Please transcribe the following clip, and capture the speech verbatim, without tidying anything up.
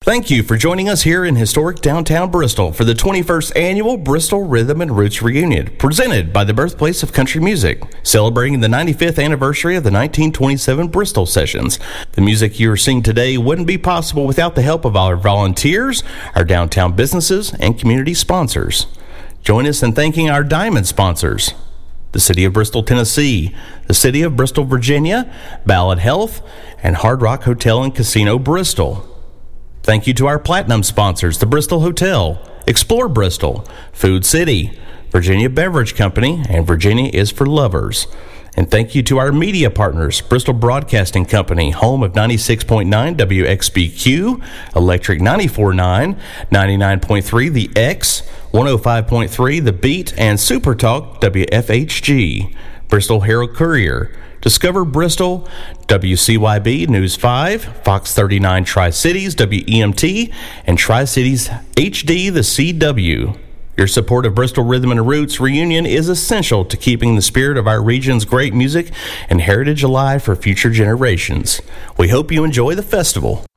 Thank you for joining us here in historic downtown Bristol for the twenty-first annual Bristol Rhythm and Roots Reunion, presented by the birthplace of country music, celebrating the ninety-fifth anniversary of the nineteen twenty-seven Bristol Sessions. The music you are seeing today wouldn't be possible without the help of our volunteers, our downtown businesses, and community sponsors. Join us in thanking our diamond sponsors: the City of Bristol, Tennessee, the City of Bristol, Virginia, Ballad Health, and Hard Rock Hotel and Casino, Bristol. Thank you to our platinum sponsors, the Bristol Hotel, Explore Bristol, Food City, Virginia Beverage Company, and Virginia is for Lovers. And thank you to our media partners, Bristol Broadcasting Company, home of ninety-six point nine W X B Q, Electric ninety-four point nine, ninety-nine point three The X, one oh five point three The Beat, and Super Talk W F H G, Bristol Herald Courier, Discover Bristol, W C Y B News five, Fox thirty-nine Tri-Cities, W E M T, and Tri-Cities H D, the C W. Your support of Bristol Rhythm and Roots Reunion is essential to keeping the spirit of our region's great music and heritage alive for future generations. We hope you enjoy the festival.